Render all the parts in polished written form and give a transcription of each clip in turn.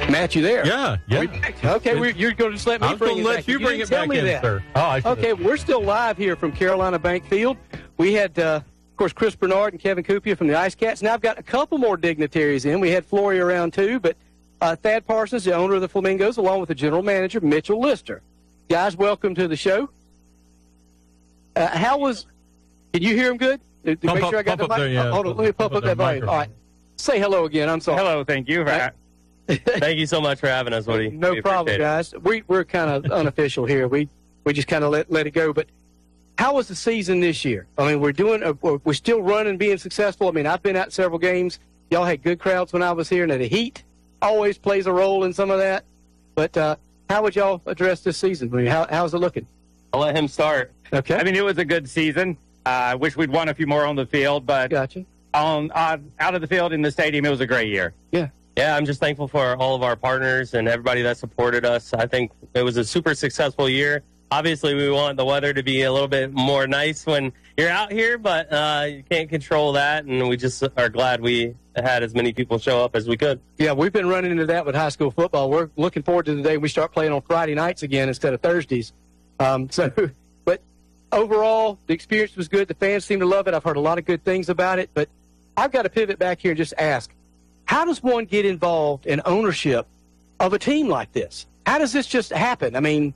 Matt, you there? Yeah. Okay, you're going to just let me bring it back. I was going to let you bring it back in, sir. Okay, we're still live here from Carolina Bank Field. We had, of course, Chris Bernard and Kevin Kupia from the Ice Cats. Now I've got a couple more dignitaries in. We had Flory around too, but Thad Parsons, the owner of the Flamingos, along with the general manager, Mitchell Lister. Guys, welcome to the show. Can you hear him good? Make sure I got the mic. Yeah. Hold on, let me pump up that volume. All right. Say hello again. I'm sorry. Hello, thank you. Thank you so much for having us, Woody. No problem, guys. We're kind of unofficial here. We just kind of let it go. But how was the season this year? I mean, we're still running, being successful. I mean, I've been at several games. Y'all had good crowds when I was here, and the heat always plays a role in some of that. But how would y'all address this season? I mean, how's it looking? I'll let him start. Okay. I mean, it was a good season. I wish we'd won a few more on the field, but Gotcha. Out of the field in the stadium, it was a great year. Yeah, I'm just thankful for all of our partners and everybody that supported us. I think it was a super successful year. Obviously, we want the weather to be a little bit more nice when you're out here, but you can't control that, and we just are glad we had as many people show up as we could. Yeah, we've been running into that with high school football. We're looking forward to the day we start playing on Friday nights again instead of Thursdays. But overall, the experience was good. The fans seem to love it. I've heard a lot of good things about it, but I've got to pivot back here and just ask, how does one get involved in ownership of a team like this? How does this just happen? I mean,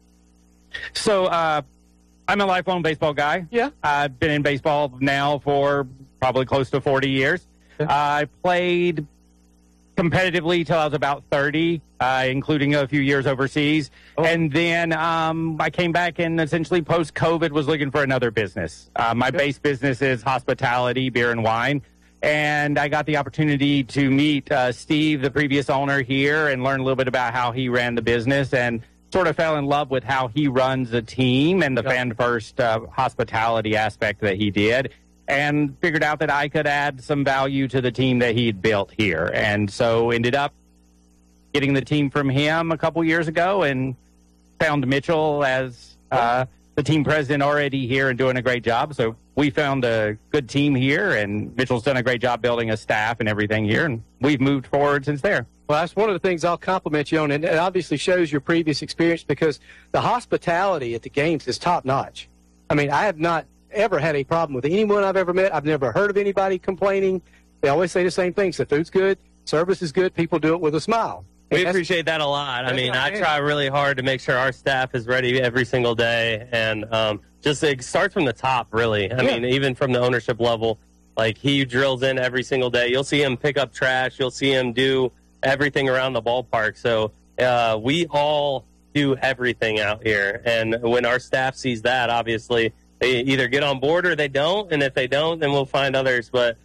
So I'm a lifelong baseball guy. Yeah. I've been in baseball now for probably close to 40 years. Yeah. I played competitively till I was about 30, including a few years overseas. Oh. And then I came back and essentially post-COVID was looking for another business. My base business is hospitality, beer and wine. And I got the opportunity to meet Steve, the previous owner here, and learn a little bit about how he ran the business and sort of fell in love with how he runs a team and the fan-first hospitality aspect that he did, and figured out that I could add some value to the team that he'd built here. And so ended up getting the team from him a couple years ago and found Mitchell as the team president already here and doing a great job. So we found a good team here, and Mitchell's done a great job building a staff and everything here, and we've moved forward since there. well, that's one of the things I'll compliment you on, and it obviously shows your previous experience because the hospitality at the games is top-notch. I mean, I have not ever had a problem with anyone I've ever met. I've never heard of anybody complaining. They always say the same things. The food's good, service is good, people do it with a smile. We appreciate that a lot. I mean, I try really hard to make sure our staff is ready every single day. And just it starts from the top, really. I mean, even from the ownership level, like he drills in every single day. You'll see him pick up trash. You'll see him do everything around the ballpark. So we all do everything out here. And when our staff sees that, obviously, they either get on board or they don't. And if they don't, then we'll find others. But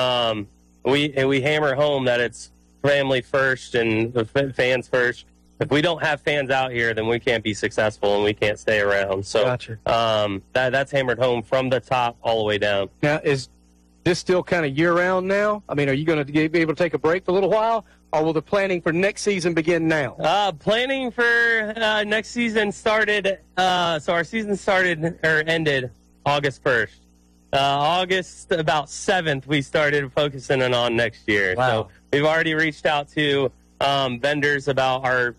we hammer home that it's family first and the fans first. If we don't have fans out here, then we can't be successful and we can't stay around. So Gotcha. That's hammered home from the top all the way down. Now, is this still kind of year-round now? I mean, are you going to be able to take a break for a little while, or will the planning for next season begin now? Planning for next season started, so our season ended August 1st. August about 7th, we started focusing on next year. Wow. So we've already reached out to vendors about our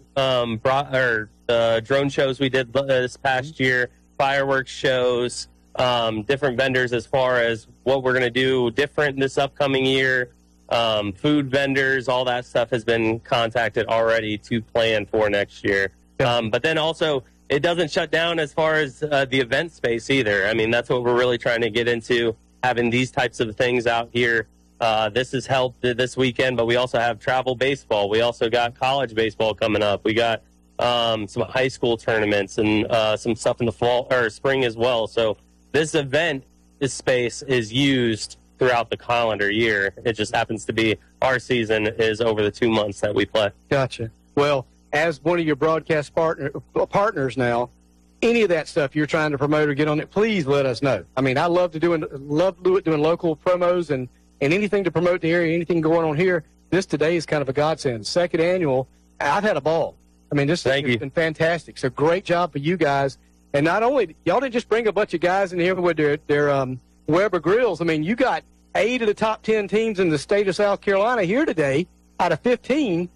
drone shows we did this past year, fireworks shows, different vendors as far as what we're going to do different this upcoming year. Food vendors, all that stuff has been contacted already to plan for next year. But then also, it doesn't shut down as far as the event space either. I mean, that's what we're really trying to get into, having these types of things out here. This has helped this weekend, but we also have travel baseball. We also got college baseball coming up. We got some high school tournaments and some stuff in the fall or spring as well. So this event, this space is used throughout the calendar year. It just happens to be our season is over the 2 months that we play. Gotcha. Well, as one of your broadcast partners now, any of that stuff you're trying to promote or get on it, please let us know. I mean, I love doing local promos and anything to promote the area, anything going on here. This today is kind of a godsend. Second annual, I've had a ball. I mean, this has been fantastic. So great job for you guys. And not only, y'all didn't just bring a bunch of guys in here with their Weber grills. I mean, you got 8 of the top 10 teams in the state of South Carolina here today out of 15. Yep.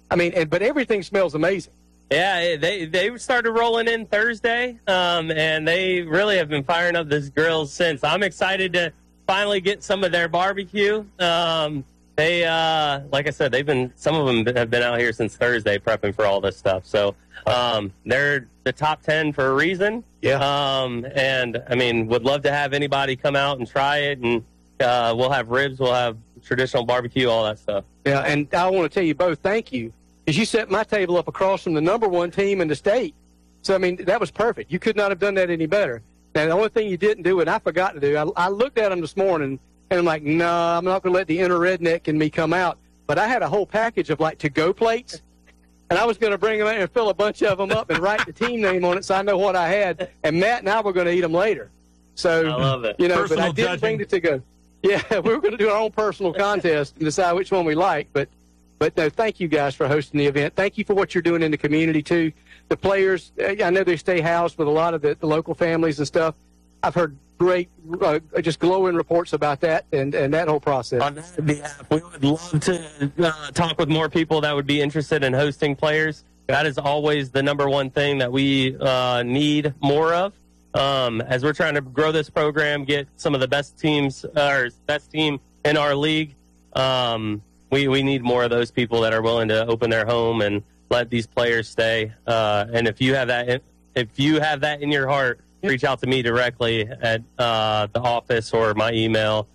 I mean, but everything smells amazing. Yeah, they started rolling in Thursday, and they really have been firing up this grill since. I'm excited to finally get some of their barbecue. They, like I said, some of them have been out here since Thursday prepping for all this stuff. So they're the top 10 for a reason. Yeah. And, I mean, would love to have anybody come out and try it. And we'll have ribs, we'll have traditional barbecue, all that stuff. Yeah, and I want to tell you both thank you, because you set my table up across from the number 1 team in the state. So, I mean, that was perfect. You could not have done that any better. Now, the only thing you didn't do, and I forgot to do, I looked at them this morning, and I'm like, no, I'm not going to let the inner redneck in me come out. But I had a whole package of, like, to-go plates, and I was going to bring them in and fill a bunch of them up and write the team name on it so I know what I had. And Matt and I were going to eat them later. So, I love it. You know, Personal but I didn't bring the to-go. Yeah, we were going to do our own personal contest and decide which one we like. But no, thank you guys for hosting the event. Thank you for what you're doing in the community, too. The players, I know they stay housed with a lot of the local families and stuff. I've heard great, just glowing reports about that and that whole process. On that behalf, we would love to talk with more people that would be interested in hosting players. That is always the number one thing that we need more of. As we're trying to grow this program, get some of the best teams, or best team in our league, we need more of those people that are willing to open their home and let these players stay. And if you have that in your heart, reach out to me directly at the office or my email,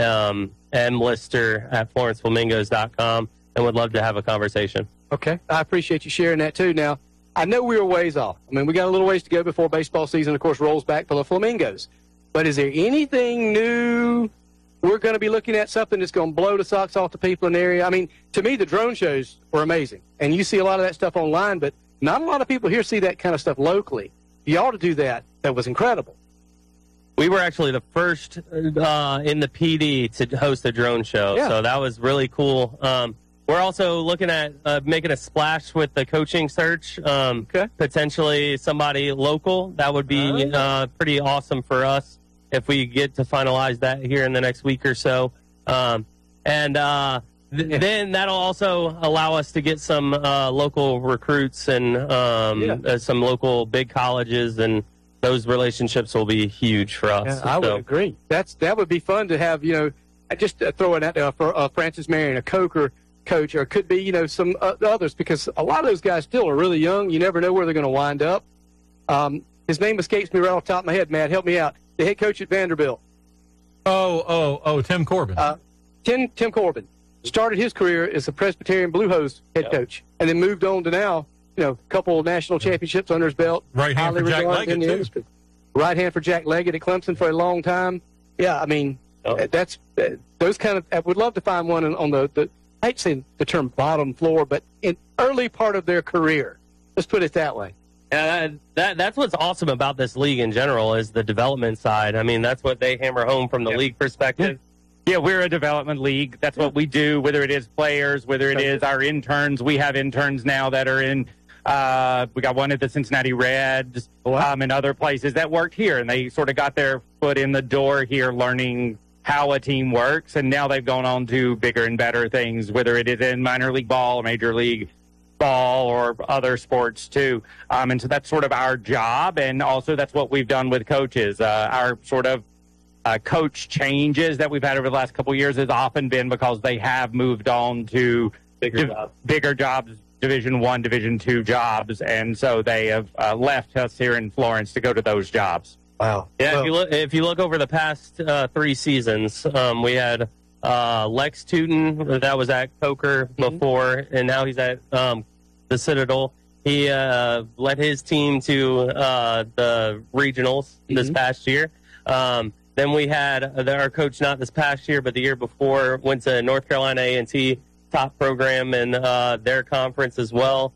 mlister@florenceflamingos.com, and would love to have a conversation. Okay. I appreciate you sharing that, too. Now, I know we were ways off. I mean, we got a little ways to go before baseball season, of course, rolls back for the Flamingos. But is there anything new we're going to be looking at, something that's going to blow the socks off the people in the area? I mean, to me, the drone shows were amazing. And you see a lot of that stuff online, but not a lot of people here see that kind of stuff locally. You ought to do that. That was incredible. We were actually the first in the PD to host a drone show, so that was really cool. We're also looking at making a splash with the coaching search. Potentially somebody local. That would be pretty awesome for us if we get to finalize that here in the next week or so. Then that'll also allow us to get some local recruits and some local big colleges, and those relationships will be huge for us. Yeah, I would agree. That would be fun to have, just throw it out there for Francis Marion, a Coker coach, or it could be, some others, because a lot of those guys still are really young. You never know where they're going to wind up. His name escapes me right off the top of my head. Matt, help me out. The head coach at Vanderbilt. Tim Corbin. Tim Corbin started his career as a Presbyterian Blue Hose head coach, and then moved on to now, a couple of national championships under his belt. Right hand for Jack Leggett, too. Right hand for Jack Leggett at Clemson for a long time. Yeah, I mean, that's those kind of. I would love to find one on the I hate saying the term bottom floor, but in early part of their career. Let's put it that way. That's what's awesome about this league in general is the development side. I mean, that's what they hammer home from the league perspective. Yeah, we're a development league. That's what we do, whether it is players, whether it is our interns. We have interns now that are in, we got one at the Cincinnati Reds and other places that work here, and they sort of got their foot in the door here learning how a team works, and now they've gone on to bigger and better things, whether it is in minor league ball or major league ball or other sports too. And so that's sort of our job, and also that's what we've done with coaches. Our sort of coach changes that we've had over the last couple of years has often been because they have moved on to bigger jobs, Division I, Division II jobs, and so they have left us here in Florence to go to those jobs. Wow. Yeah, if you look over the past 3 seasons, we had Lex Tootin, that was at Coker before, and now he's at the Citadel. He led his team to the regionals this past year. Then we had our coach, not this past year, but the year before, went to North Carolina A&T top program in their conference as well.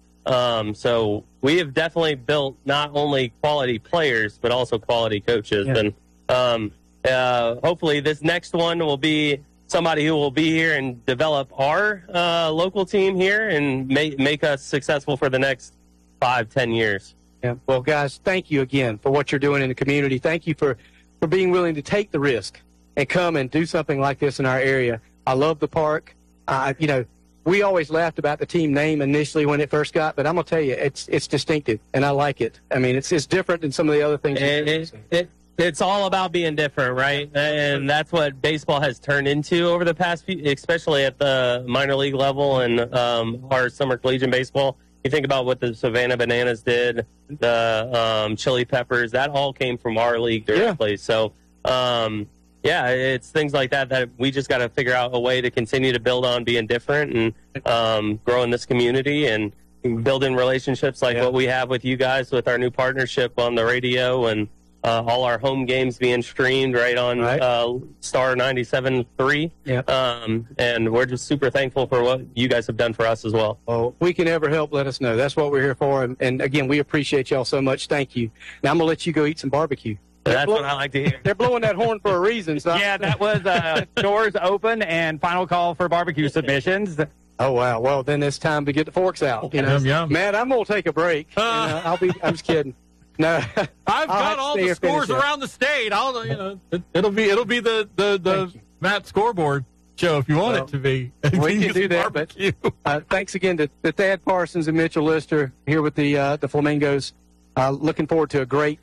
So we have definitely built not only quality players, but also quality coaches. Yeah. And hopefully this next one will be somebody who will be here and develop our local team here and make us successful for the next 5-10 years. Yeah. Well, guys, thank you again for what you're doing in the community. Thank you for being willing to take the risk and come and do something like this in our area. I love the park. we always laughed about the team name initially when it first got, but I'm gonna tell you, it's distinctive, and I like it. I mean, it's different than some of the other things. It's all about being different, right? And that's what baseball has turned into over the past few, especially at the minor league level and our summer collegiate baseball. You think about what the Savannah Bananas did, the Chili Peppers, that all came from our league directly. Yeah. So, it's things like that we just got to figure out a way to continue to build on being different and grow in this community and building relationships like what we have with you guys with our new partnership on the radio and all our home games being streamed right on Star 97.3. Yeah. And we're just super thankful for what you guys have done for us as well. Oh, if we can ever help, let us know. That's what we're here for. And again, we appreciate y'all so much. Thank you. Now I'm going to let you go eat some barbecue. That's what I like to hear. They're blowing that horn for a reason. So. Yeah, that was doors open and final call for barbecue submissions. Oh, wow. Well, then it's time to get the forks out. You know? Yum. Man, I'm going to take a break. I'm just kidding. No, I've got all the scores around the state. It'll be the Matt scoreboard show if you want it to be. We can do that. But thanks again to Thad Parsons and Mitchell Lister here with the Flamingos. Looking forward to a great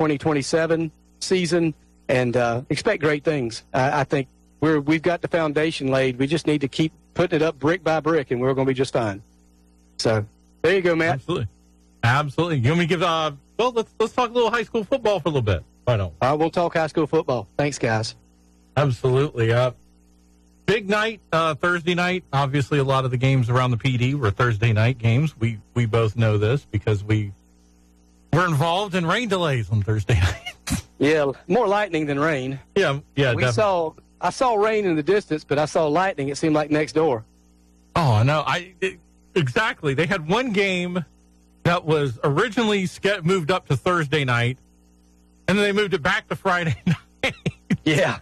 2027 season and expect great things. I think we've got the foundation laid. We just need to keep putting it up brick by brick, and we're going to be just fine. So there you go, Matt. Absolutely. You want me to give well, let's talk a little high school football for a little bit. Why don't we? We'll talk high school football. Thanks, guys. Absolutely. Big night, Thursday night. Obviously, a lot of the games around the PD were Thursday night games. We both know this because we were involved in rain delays on Thursday night. Yeah, more lightning than rain. Yeah. I saw rain in the distance, but I saw lightning. It seemed like next door. Oh, no. Exactly. They had one game that was originally moved up to Thursday night, and then they moved it back to Friday night. Yeah.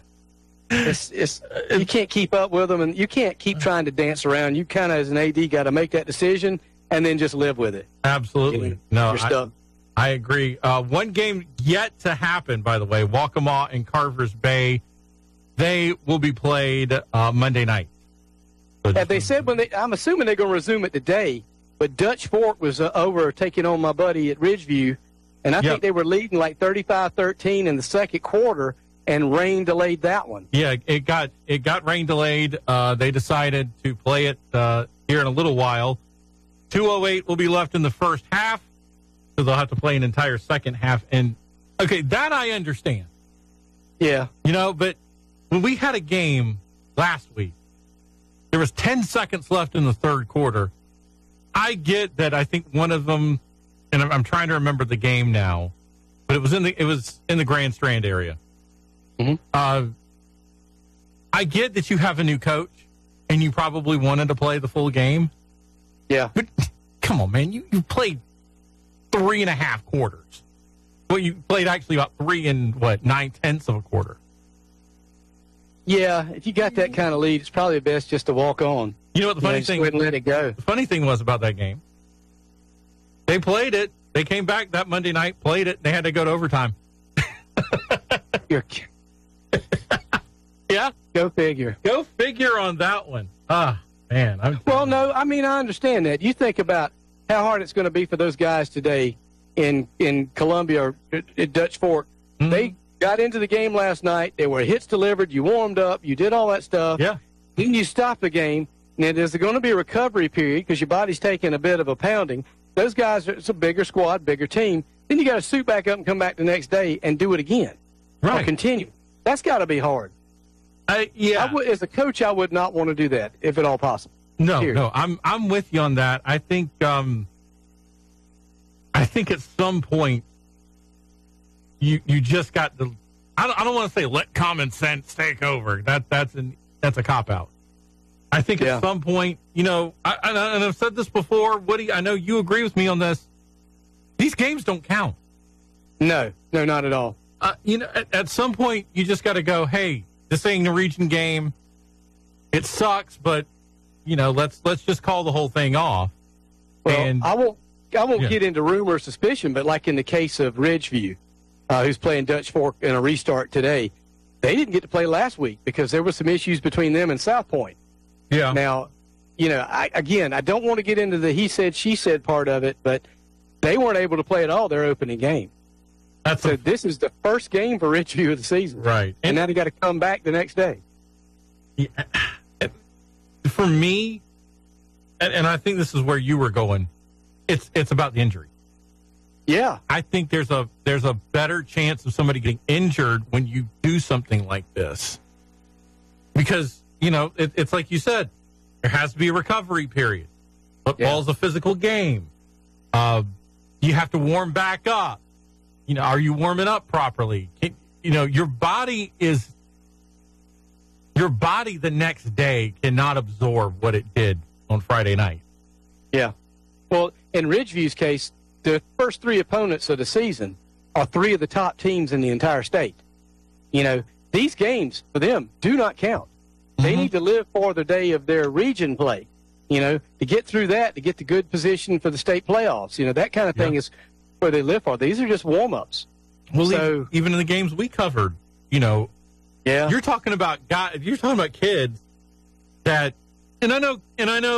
You can't keep up with them, and you can't keep trying to dance around. You kind of, as an AD, got to make that decision and then just live with it. Absolutely. You're stuck. I agree. One game yet to happen, by the way, Waccamaw and Carvers Bay. They will be played Monday night. So they said I'm assuming they're going to resume it today, but Dutch Fork was over taking on my buddy at Ridgeview, and I think they were leading like 35-13 in the second quarter, and rain delayed that one. Yeah, it got rain delayed. They decided to play it here in a little while. 2:08 will be left in the first half, so they'll have to play an entire second half. And okay, that I understand. Yeah, but when we had a game last week, there was 10 seconds left in the third quarter. I get that. I think one of them, and I'm trying to remember the game now, but it was in the Grand Strand area. Mm-hmm. I get that you have a new coach, and you probably wanted to play the full game. Yeah, but come on, man, you played 3.5 quarters. Well, you played actually about 3 9/10 of a quarter. Yeah, if you got that kind of lead, it's probably best just to walk on. You know what the funny thing? Just let it go. The funny thing was about that game. They played it. They came back that Monday night, played it. They had to go to overtime. Yeah, go figure. Go figure on that one. Man. No, I mean I understand that. You think about how hard it's going to be for those guys today in Columbia or at Dutch Fork. Mm-hmm. They got into the game last night. There were hits delivered. You warmed up. You did all that stuff. Yeah. Then you stop the game. Now, there's going to be a recovery period because your body's taking a bit of a pounding. Those guys, it's a bigger squad, bigger team. Then you got to suit back up and come back the next day and do it again. Right. Or continue. That's got to be hard. Yeah. As a coach, I would not want to do that if at all possible. No, I'm with you on that. I think at some point you just got to. I don't want to say let common sense take over. That's a cop out. I think at some point, and I've said this before, Woody. I know you agree with me on this. These games don't count. No, not at all. At some point you just got to go. Hey, this ain't a region game. It sucks, but let's just call the whole thing off. Well, and I won't get into rumor or suspicion, but like in the case of Ridgeview, who's playing Dutch Fork in a restart today, they didn't get to play last week because there were some issues between them and South Point. Yeah. Now, I don't want to get into the he said, she said part of it, but they weren't able to play at all their opening game. This is the first game for Ridgeview of the season. Right. And now they got to come back the next day. Yeah. For me, and I think this is where you were going, it's about the injury. Yeah. I think there's a better chance of somebody getting injured when you do something like this. Because, it's like you said, there has to be a recovery period. Football's a physical game. You have to warm back up. Are you warming up properly? Your body the next day cannot absorb what it did on Friday night. Yeah. Well, in Ridgeview's case, the first three opponents of the season are three of the top teams in the entire state. These games for them do not count. They need to live for the day of their region play, to get through that, to get the good position for the state playoffs. That kind of thing is where they live for. These are just warm-ups. Well, even in the games we covered, you're talking about kids that, and I know